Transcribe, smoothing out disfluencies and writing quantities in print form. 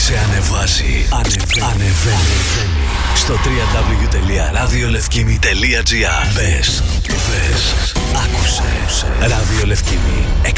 Σε ανεβάζει, ανεβαίνει. Στο www.radiolefkimi.gr. Μπες, άκουσε. Ράδιο Λευκήμη.